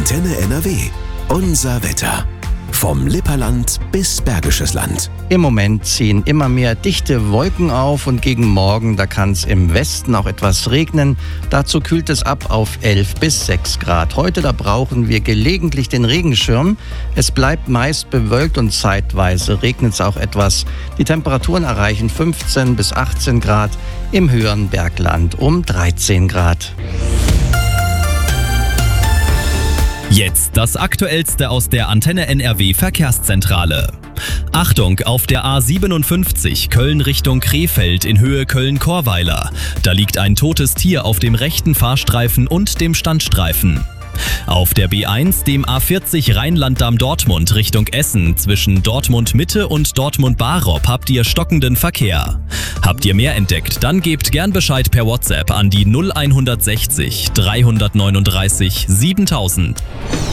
Antenne NRW. Unser Wetter. Vom Lipperland bis Bergisches Land. Im Moment ziehen immer mehr dichte Wolken auf und gegen Morgen, da kann es im Westen auch etwas regnen. Dazu kühlt es ab auf 11 bis 6 Grad. Heute, da brauchen wir gelegentlich den Regenschirm. Es bleibt meist bewölkt und zeitweise regnet es auch etwas. Die Temperaturen erreichen 15 bis 18 Grad, im höheren Bergland um 13 Grad. Jetzt das Aktuellste aus der Antenne NRW Verkehrszentrale. Achtung, auf der A57 Köln Richtung Krefeld in Höhe Köln-Chorweiler. Da liegt ein totes Tier auf dem rechten Fahrstreifen und dem Standstreifen. Auf der B1, dem A40 Rheinland-Damm-Dortmund Richtung Essen zwischen Dortmund-Mitte und Dortmund-Barop habt ihr stockenden Verkehr. Habt ihr mehr entdeckt, dann gebt gern Bescheid per WhatsApp an die 0160 339 7000.